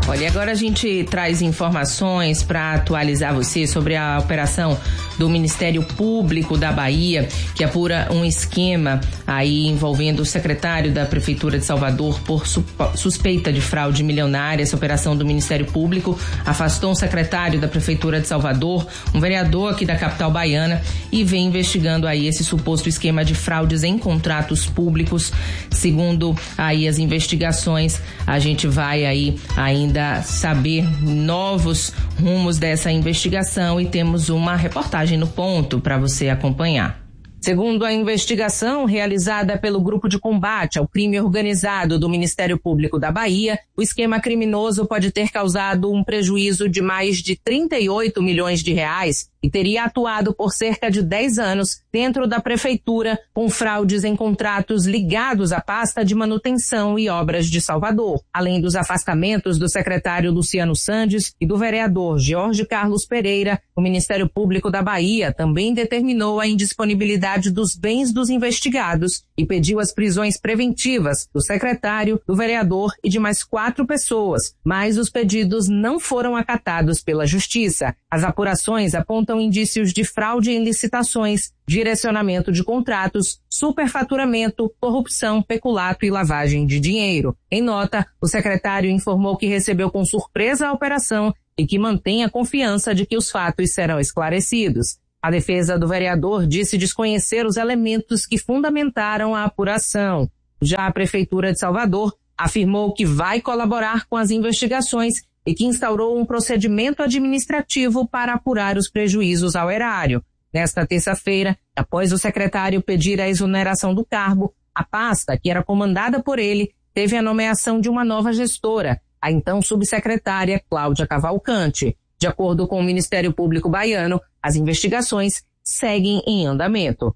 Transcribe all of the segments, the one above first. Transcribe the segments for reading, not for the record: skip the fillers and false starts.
Olha, agora a gente traz informações para atualizar você sobre a operação do Ministério Público da Bahia, que apura um esquema aí envolvendo o secretário da Prefeitura de Salvador por suspeita de fraude milionária. Essa operação do Ministério Público afastou um secretário da Prefeitura de Salvador, um vereador aqui da capital baiana, e vem investigando aí esse suposto esquema de fraudes em contratos públicos. Segundo aí as investigações, a gente vai aí ainda saber novos rumos dessa investigação e temos uma reportagem no ponto para você acompanhar. Segundo a investigação realizada pelo Grupo de Combate ao Crime Organizado do Ministério Público da Bahia, o esquema criminoso pode ter causado um prejuízo de mais de 38 milhões de reais e teria atuado por cerca de 10 anos dentro da prefeitura com fraudes em contratos ligados à pasta de manutenção e obras de Salvador, além dos afastamentos do secretário Luciano Sandes e do vereador Jorge Carlos Pereira. O Ministério Público da Bahia também determinou a indisponibilidade dos bens dos investigados e pediu as prisões preventivas do secretário, do vereador e de mais 4 pessoas, mas os pedidos não foram acatados pela Justiça. As apurações apontam indícios de fraude em licitações, direcionamento de contratos, superfaturamento, corrupção, peculato e lavagem de dinheiro. Em nota, o secretário informou que recebeu com surpresa a operação e que mantém a confiança de que os fatos serão esclarecidos. A defesa do vereador disse desconhecer os elementos que fundamentaram a apuração. Já a Prefeitura de Salvador afirmou que vai colaborar com as investigações e que instaurou um procedimento administrativo para apurar os prejuízos ao erário. Nesta terça-feira, após o secretário pedir a exoneração do cargo, a pasta, que era comandada por ele, teve a nomeação de uma nova gestora, a então subsecretária Cláudia Cavalcante. De acordo com o Ministério Público baiano, as investigações seguem em andamento.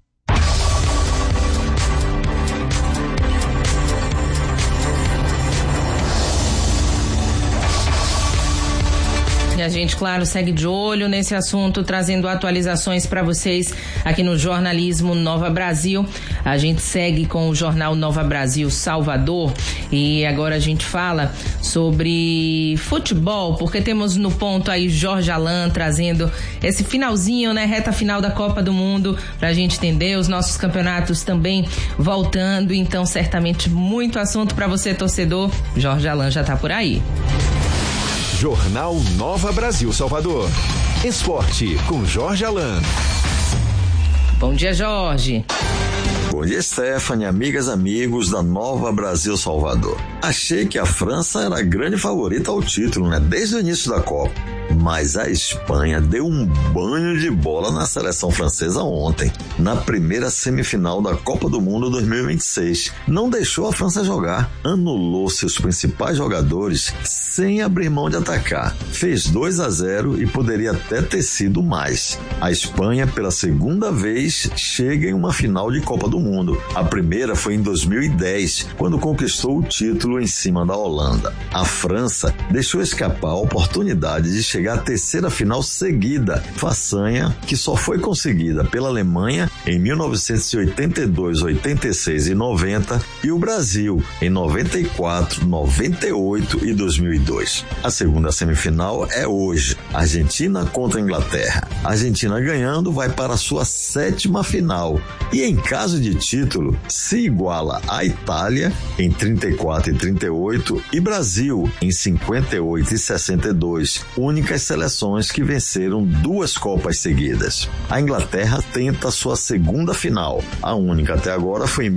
E a gente, claro, segue de olho nesse assunto, trazendo atualizações para vocês aqui no Jornalismo Nova Brasil. A gente segue com o Jornal Nova Brasil Salvador e agora a gente fala sobre futebol, porque temos no ponto aí Jorge Alain trazendo esse finalzinho, né, reta final da Copa do Mundo, pra gente entender os nossos campeonatos também voltando, então certamente muito assunto para você, torcedor. Jorge Alain já tá por aí. Jornal Nova Brasil Salvador. Esporte com Jorge Alain. Bom dia, Jorge. Bom dia, Stephanie, amigas, amigos da Nova Brasil Salvador. Achei que a França era a grande favorita ao título, né? Desde o início da Copa. Mas a Espanha deu um banho de bola na seleção francesa ontem, na primeira semifinal da Copa do Mundo 2026. Não deixou a França jogar, anulou seus principais jogadores sem abrir mão de atacar. Fez 2-0 e poderia até ter sido mais. A Espanha, pela segunda vez, chega em uma final de Copa do Mundo. A primeira foi em 2010, quando conquistou o título em cima da Holanda. A França deixou escapar a oportunidade de chegar à terceira final seguida, façanha que só foi conseguida pela Alemanha em 1982, 86 e 90 e o Brasil em 94, 98 e 2002. A segunda semifinal é hoje, Argentina contra a Inglaterra. A Argentina ganhando vai para a sua 7ª final e em caso de título se iguala à Itália em 34 e 38 e Brasil em 58 e 62, únicas seleções que venceram 2 Copas seguidas. A Inglaterra tenta sua segunda final. A única até agora foi em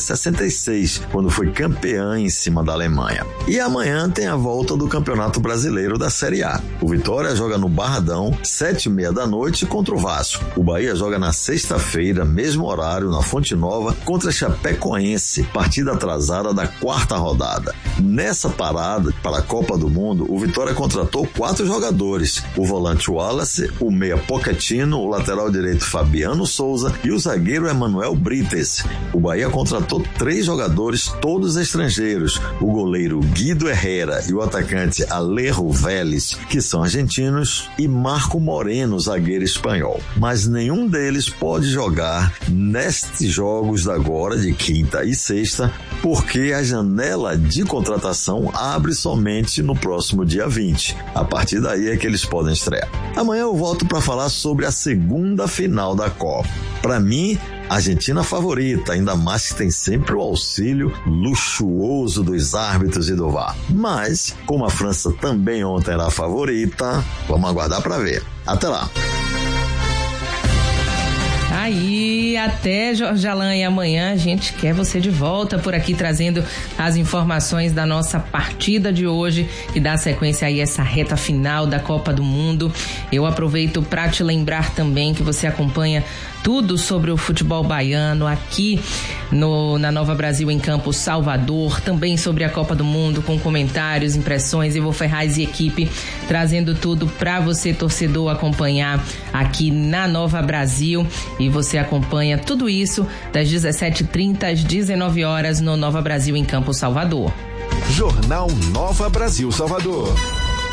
1966, quando foi campeã em cima da Alemanha. E amanhã tem a volta do Campeonato Brasileiro da Série A. O Vitória joga no Barradão, 7h30 da noite, contra o Vasco. O Bahia joga na sexta-feira, mesmo horário, na Fonte Nova, contra a Chapecoense, partida atrasada da 4ª rodada. Nessa parada para a Copa do Mundo, o Vitória contratou 4 jogadores: o volante Wallace, o meia Pochettino, o lateral direito Fabiano Souza e o zagueiro Emanuel Brites. O Bahia contratou 3 jogadores, todos estrangeiros: o goleiro Guido Herrera e o atacante Alejo Vélez, que são argentinos, e Marco Moreno, zagueiro espanhol. Mas nenhum deles pode jogar nestes jogos da agora, de quinta e sexta, porque a janela de contratação abre somente no próximo dia 20. A partir daí é que eles podem estrear. Amanhã eu volto para falar sobre a segunda final da Copa. Para mim, a Argentina favorita, ainda mais que tem sempre o auxílio luxuoso dos árbitros e do VAR. Mas, como a França também ontem era a favorita, vamos aguardar para ver. Até lá! Aí, até Jorge Alain, e amanhã a gente quer você de volta por aqui trazendo as informações da nossa partida de hoje, que dá sequência aí a essa reta final da Copa do Mundo. Eu aproveito para te lembrar também que você acompanha tudo sobre o futebol baiano aqui na Nova Brasil em Campo Salvador, também sobre a Copa do Mundo, com comentários, impressões, Ivo Ferraz e equipe, trazendo tudo para você, torcedor, acompanhar aqui na Nova Brasil. E você acompanha tudo isso das 17h30 às 19 horas no Nova Brasil em Campo Salvador. Jornal Nova Brasil Salvador.